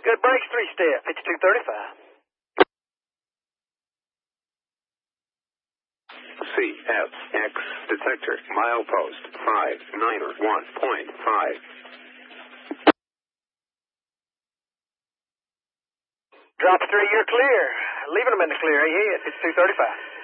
Good brakes, 3-step, 5235. CFX detector, milepost 591.5. Drop 3, you're clear. Leaving them in the clear, ahead, 5235.